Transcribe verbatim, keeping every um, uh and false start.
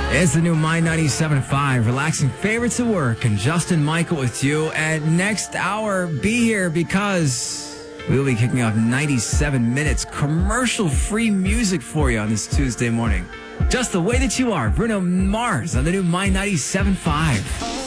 It's the new My ninety-seven point five, relaxing favorites at work, and Justin Michael with you. And next hour, be here because we'll be kicking off ninety-seven minutes commercial-free music for you on this Tuesday morning. Just the way that you are, Bruno Mars on the new My ninety-seven point five.